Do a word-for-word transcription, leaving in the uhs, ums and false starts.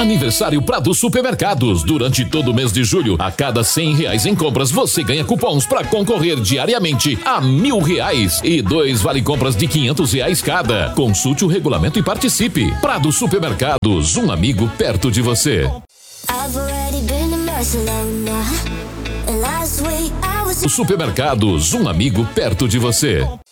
Aniversário Prado Supermercados. Durante todo o mês de julho, a cada cem reais em compras, você ganha cupons para concorrer diariamente a mil reais e dois vale compras de quinhentos reais cada. Consulte o regulamento e participe. Prado Supermercados, um amigo perto de você. Supermercados, um amigo perto de você.